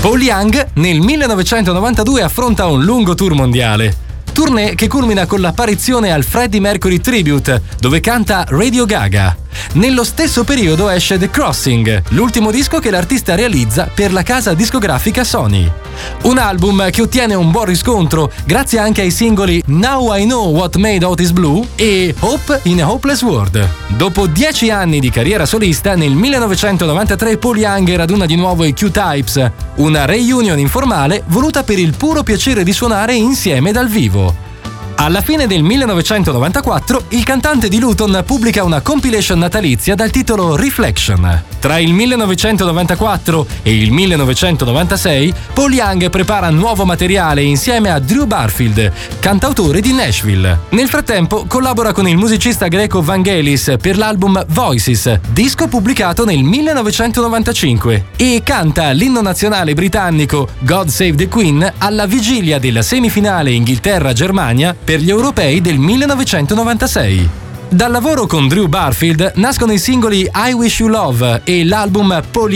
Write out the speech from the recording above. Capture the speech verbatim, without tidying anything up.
Paul Young nel millenovecentonovantadue affronta un lungo tour mondiale. Tournée che culmina con l'apparizione al Freddie Mercury Tribute, dove canta Radio Gaga. Nello stesso periodo esce The Crossing, l'ultimo disco che l'artista realizza per la casa discografica Sony. Un album che ottiene un buon riscontro grazie anche ai singoli Now I Know What Made Otis Blue e Hope in a Hopeless World. Dopo dieci anni di carriera solista, nel millenovecentonovantatré Paul Young raduna di nuovo i Q-Types, una reunion informale voluta per il puro piacere di suonare insieme dal vivo. Alla fine del millenovecentonovantaquattro, il cantante di Luton pubblica una compilation natalizia dal titolo Reflection. Tra il millenovecentonovantaquattro e il millenovecentonovantasei, Paul Young prepara nuovo materiale insieme a Drew Barfield, cantautore di Nashville. Nel frattempo, collabora con il musicista greco Vangelis per l'album Voices, disco pubblicato nel millenovecentonovantacinque, e canta l'inno nazionale britannico God Save the Queen alla vigilia della semifinale Inghilterra-Germania per gli europei del millenovecentonovantasei. Dal lavoro con Drew Barfield nascono i singoli I Wish You Love e l'album Paul